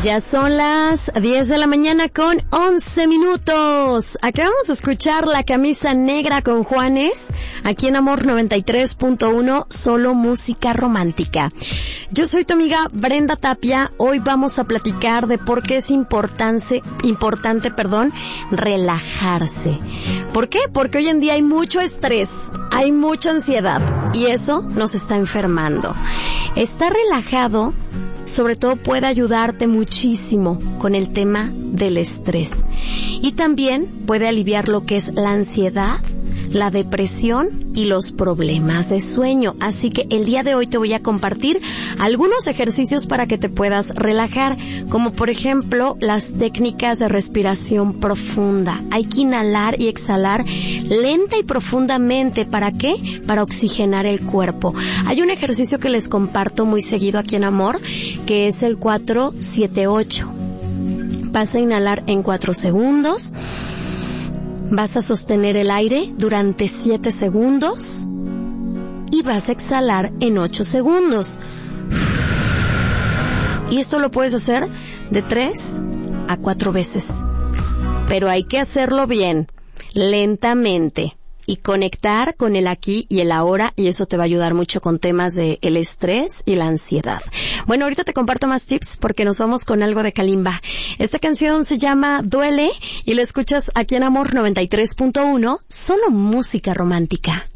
Ya son las 10 de la mañana con 11 minutos. Acabamos de escuchar La Camisa Negra con Juanes, aquí en Amor 93.1, solo música romántica. Yo soy tu amiga Brenda Tapia. Hoy vamos a platicar de por qué es importante, relajarse. ¿Por qué? Porque hoy en día hay mucho estrés, hay mucha ansiedad y eso nos está enfermando. Estar relajado sobre todo puede ayudarte muchísimo con el tema del estrés. Y también puede aliviar lo que es la ansiedad, la depresión y los problemas de sueño. Así que el día de hoy te voy a compartir algunos ejercicios para que te puedas relajar, como por ejemplo las técnicas de respiración profunda. Hay que inhalar y exhalar lenta y profundamente. ¿Para qué? Para oxigenar el cuerpo. Hay un ejercicio que les comparto muy seguido aquí en Amor, que es el 4-7-8. Vas a inhalar en 4 segundos. Vas a sostener el aire durante 7 segundos y vas a exhalar en 8 segundos. Y esto lo puedes hacer de 3 a 4 veces. Pero hay que hacerlo bien, lentamente, y conectar con el aquí y el ahora, y eso te va a ayudar mucho con temas de el estrés y la ansiedad. Bueno, ahorita te comparto más tips porque nos vamos con algo de Kalimba. Esta canción se llama Duele y la escuchas aquí en Amor 93.1, solo música romántica.